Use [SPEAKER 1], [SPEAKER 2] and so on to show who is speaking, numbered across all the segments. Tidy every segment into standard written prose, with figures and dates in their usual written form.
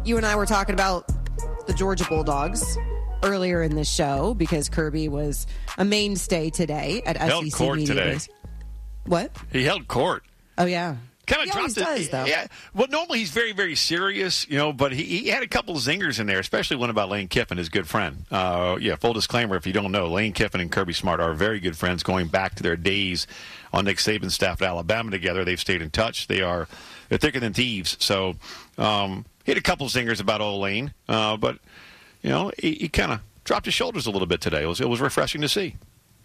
[SPEAKER 1] you and I were talking about the Georgia Bulldogs earlier in the show because Kirby was a mainstay today at
[SPEAKER 2] held
[SPEAKER 1] SEC
[SPEAKER 2] court
[SPEAKER 1] Media
[SPEAKER 2] today.
[SPEAKER 1] Days. What?
[SPEAKER 2] He held court.
[SPEAKER 1] Oh, yeah.
[SPEAKER 2] Kind
[SPEAKER 1] He
[SPEAKER 2] of
[SPEAKER 1] always
[SPEAKER 2] dropped
[SPEAKER 1] does, though.
[SPEAKER 2] Yeah. Well, normally he's very, very serious, but he had a couple of zingers in there, especially one about Lane Kiffin, his good friend. Full disclaimer, if you don't know, Lane Kiffin and Kirby Smart are very good friends going back to their days on Nick Saban's staff at Alabama together. They've stayed in touch. They're thicker than thieves. So he had a couple of zingers about old Lane, but he kind of dropped his shoulders a little bit today. It was refreshing to see.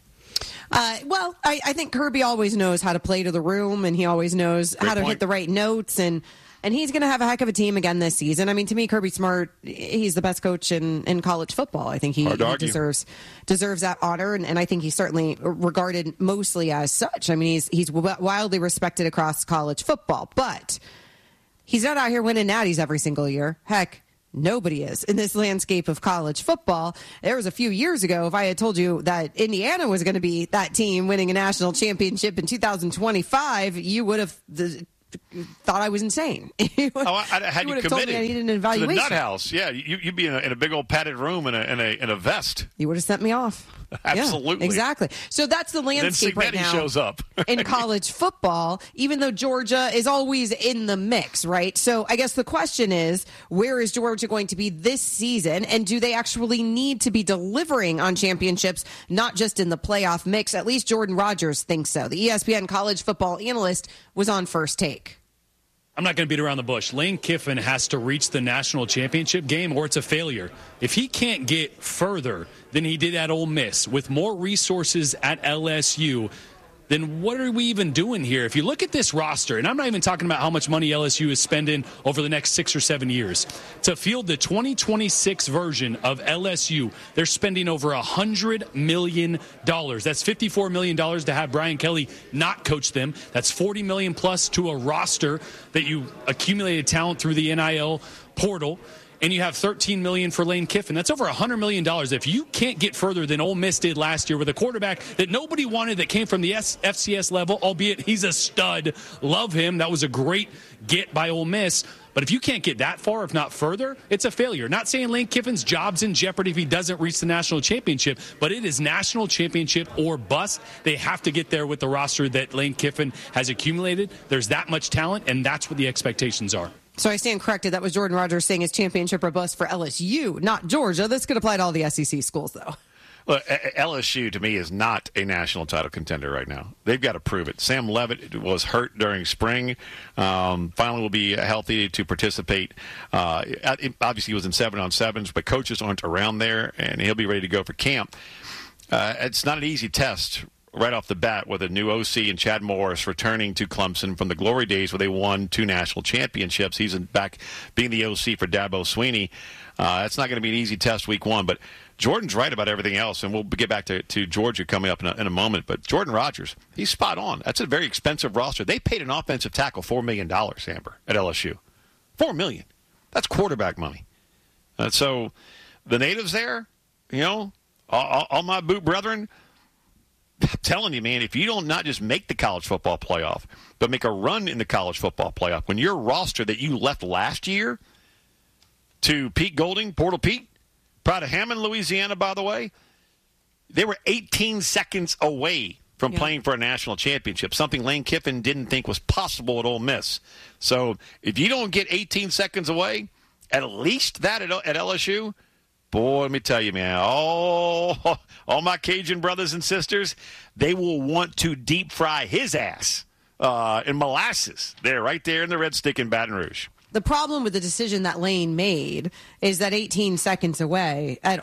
[SPEAKER 1] I think Kirby always knows how to play to the room, and he always knows how to hit the right notes, and he's going to have a heck of a team again this season. I mean, to me, Kirby Smart, he's the best coach in college football. I think he deserves that honor, and I think he's certainly regarded mostly as such. I mean, he's wildly respected across college football, but he's not out here winning natties every single year. Heck, nobody is in this landscape of college football. There was a few years ago, if I had told you that Indiana was going to be that team winning a national championship in 2025, you would have thought I was insane.
[SPEAKER 2] Had you committed
[SPEAKER 1] told me I needed an evaluation.
[SPEAKER 2] To the nut house. Yeah, you'd be in a big old padded room in a vest.
[SPEAKER 1] You would have sent me off.
[SPEAKER 2] Absolutely.
[SPEAKER 1] Yeah, exactly. So that's the landscape right now
[SPEAKER 2] shows up.
[SPEAKER 1] in college football, even though Georgia is always in the mix, right? So I guess the question is, where is Georgia going to be this season? And do they actually need to be delivering on championships, not just in the playoff mix? At least Jordan Rodgers thinks so. The ESPN college football analyst was on First Take.
[SPEAKER 3] I'm not going to beat around the bush. Lane Kiffin has to reach the national championship game or it's a failure. If he can't get further than he did at Ole Miss with more resources at LSU, then what are we even doing here? If you look at this roster, and I'm not even talking about how much money LSU is spending over the next 6 or 7 years, to field the 2026 version of LSU, they're spending over $100 million. That's $54 million to have Brian Kelly not coach them. That's $40 million plus to a roster that you accumulated talent through the NIL portal. And you have $13 million for Lane Kiffin. That's over $100 million. If you can't get further than Ole Miss did last year with a quarterback that nobody wanted that came from the FCS level, albeit he's a stud, love him. That was a great get by Ole Miss. But if you can't get that far, if not further, it's a failure. Not saying Lane Kiffin's job's in jeopardy if he doesn't reach the national championship, but it is national championship or bust. They have to get there with the roster that Lane Kiffin has accumulated. There's that much talent, and that's what the expectations are.
[SPEAKER 1] So I stand corrected. That was Jordan Rodgers saying it's championship or bust for LSU, not Georgia. This could apply to all the SEC schools, though.
[SPEAKER 2] Look, LSU, to me, is not a national title contender right now. They've got to prove it. Sam Leavitt was hurt during spring. Finally will be healthy to participate. Obviously, he was in 7-on-7s, but coaches aren't around there, and he'll be ready to go for camp. It's not an easy test right off the bat with a new OC and Chad Morris returning to Clemson from the glory days where they won 2 national championships. He's back being the OC for Dabo Swinney. It's not going to be an easy test week 1, but Jordan's right about everything else, and we'll get back to Georgia coming up in a moment. But Jordan Rodgers, he's spot on. That's a very expensive roster. They paid an offensive tackle $4 million, Amber, at LSU. $4 million. That's quarterback money. So the natives there, all my boot brethren, I'm telling you, man, if you don't not just make the college football playoff, but make a run in the college football playoff, when your roster that you left last year to Pete Golding, Portal Pete, proud of Hammond, Louisiana, by the way, they were 18 seconds away from playing for a national championship, something Lane Kiffin didn't think was possible at Ole Miss. So if you don't get 18 seconds away, at least that at LSU, boy, let me tell you, man, all my Cajun brothers and sisters, they will want to deep fry his ass in molasses right there in the Red Stick in Baton Rouge.
[SPEAKER 1] The problem with the decision that Lane made is that 18 seconds away at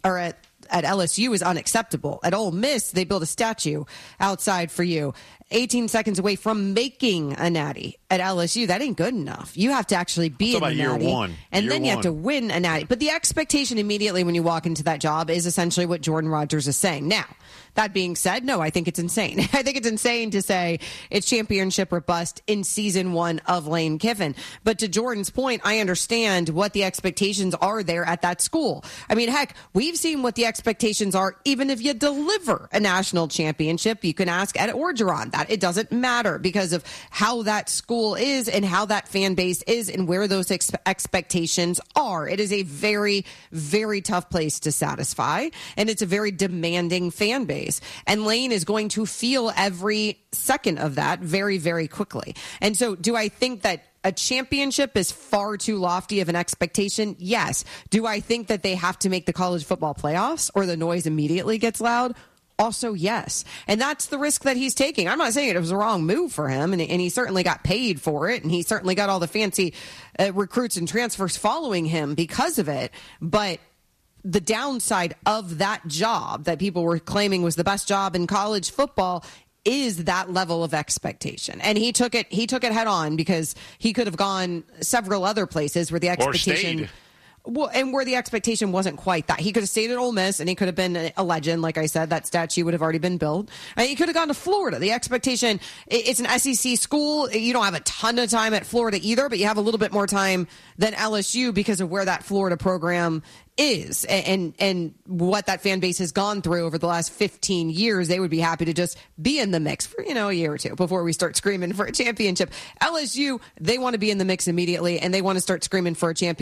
[SPEAKER 1] LSU is unacceptable. At Ole Miss, they built a statue outside for you. 18 seconds away from making a natty at LSU, that ain't good enough. You have to actually be in a natty.
[SPEAKER 2] Year one.
[SPEAKER 1] And then you have to win a natty. But the expectation immediately when you walk into that job is essentially what Jordan Rodgers is saying. Now, that being said, no, I think it's insane. I think it's insane to say it's championship or bust in season 1 of Lane Kiffin. But to Jordan's point, I understand what the expectations are there at that school. I mean, heck, we've seen what the expectations are even if you deliver a national championship. You can ask Ed Orgeron. that. It doesn't matter because of how that school is and how that fan base is and where those expectations are. It is a very, very tough place to satisfy, and it's a very demanding fan base. And Lane is going to feel every second of that very, very quickly. And so do I think that a championship is far too lofty of an expectation? Yes. Do I think that they have to make the college football playoffs or the noise immediately gets loud? Also, yes. And that's the risk that he's taking. I'm not saying it was a wrong move for him, and he certainly got paid for it, and he certainly got all the fancy recruits and transfers following him because of it. But the downside of that job that people were claiming was the best job in college football is that level of expectation. And he took it head on, because he could have gone several other places where the expectation, well, and where the expectation wasn't quite that. He could have stayed at Ole Miss and he could have been a legend. Like I said, that statue would have already been built. He could have gone to Florida. The expectation, it's an SEC school. You don't have a ton of time at Florida either, but you have a little bit more time than LSU because of where that Florida program is and what that fan base has gone through over the last 15 years. They would be happy to just be in the mix for, a year or two before we start screaming for a championship. LSU, they want to be in the mix immediately, and they want to start screaming for a championship